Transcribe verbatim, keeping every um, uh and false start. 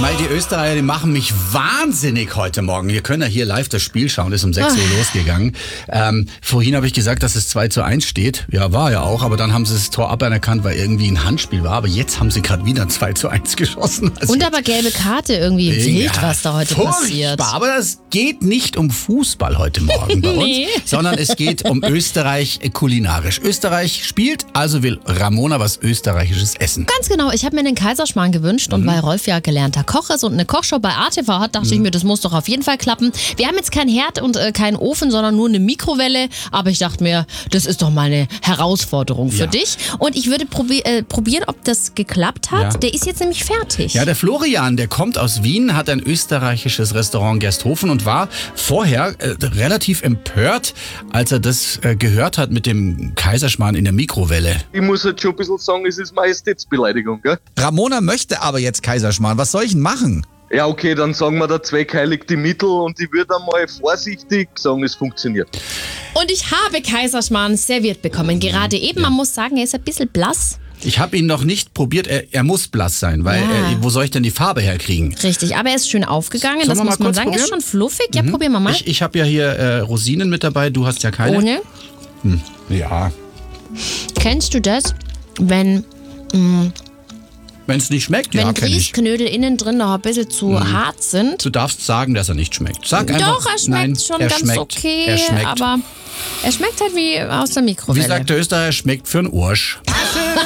Mei, die Österreicher, die machen mich wahnsinnig heute Morgen. Wir können ja hier live das Spiel schauen, ist um sechs Uhr losgegangen. Ähm, vorhin habe ich gesagt, dass es zwei zu eins steht. Ja, war ja auch, aber dann haben sie das Tor aberkannt, weil irgendwie ein Handspiel war. Aber jetzt haben sie gerade wieder zwei zu eins geschossen. Also Und aber gelbe Karte, irgendwie wild, ja, was da heute furchtbar. passiert. Aber das geht nicht um Fußball heute Morgen bei uns, Nee. sondern es geht um Österreich kulinarisch. Österreich spielt, also will Ramona was Österreichisches essen. Ganz genau, ich habe mir einen Kaiserschmarrn gewünscht und weil Rolf ja gelernter Koch ist und eine Kochshow bei A T V hat, dachte ich mir, das muss doch auf jeden Fall klappen. Wir haben jetzt keinen Herd und äh, keinen Ofen, sondern nur eine Mikrowelle, aber ich dachte mir, das ist doch mal eine Herausforderung für Ja. dich und ich würde probi- äh, probieren, ob das geklappt hat. Ja. Der ist jetzt nämlich fertig. Ja, der Florian, der kommt aus Wien, hat ein österreichisches Restaurant Gersthofen und war vorher äh, relativ empört, als er das äh, gehört hat mit dem Kaiserschmarrn in der Mikrowelle. Ich muss halt schon ein bisschen sagen, es ist Majestätsbeleidigung, gell? Ramona möchte aber jetzt Kaiserschmarrn. Was soll ich denn machen? Ja, okay, dann sagen wir, der Zweck heiligt die Mittel und ich würde einmal vorsichtig sagen, es funktioniert. Und ich habe Kaiserschmarrn serviert bekommen, gerade eben. Man muss sagen, er ist ein bisschen blass. Ich habe ihn noch nicht probiert, er, er muss blass sein, weil Ja. äh, wo soll ich denn die Farbe herkriegen? Richtig, aber er ist schön aufgegangen, Sollen das wir mal muss man kurz sagen. Er ist probieren? schon fluffig. Ja, probieren wir mal. Ich, ich habe ja hier äh, Rosinen mit dabei, du hast ja keine. Ohne. Ja, Kennst du das, wenn, wenn es nicht schmeckt, ja, wenn kenn ich. Grießknödel innen drin noch ein bisschen zu hart sind? Du darfst sagen, dass er nicht schmeckt. Sag einfach, Doch, er schmeckt nein, schon er ganz schmeckt, okay, er schmeckt. aber er schmeckt halt wie aus der Wie Mikrowelle. sagt der Österreicher, schmeckt für einen Arsch.